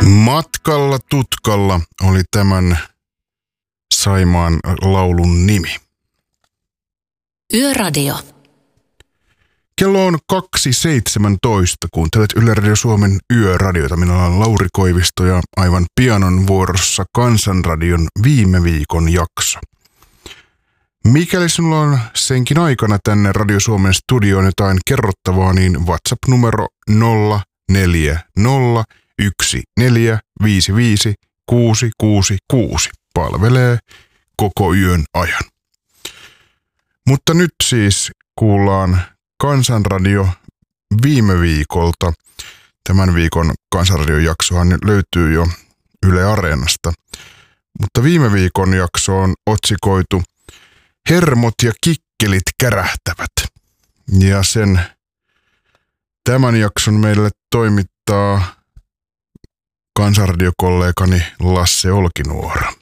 Matkalla tutkalla oli tämän Saimaan laulun nimi. Yöradio. Kello on 2.17, kuuntelet Yle Radio Suomen Yöradiota. Minä olen Lauri Koivisto ja aivan pian on vuorossa Kansanradion viime viikon jakso. Mikäli sinulla on senkin aikana tänne Radio Suomen studioon jotain kerrottavaa, niin WhatsApp-numero 0401455666 palvelee koko yön ajan. Mutta nyt siis kuullaan Kansanradio viime viikolta. Tämän viikon Kansanradion jaksohan löytyy jo Yle Areenasta. Mutta viime viikon jakso on otsikoitu Hermot ja kikkelit kärähtävät. Ja tämän jakson meille toimittaa Kansanradiokollegani Lasse Olkinuora.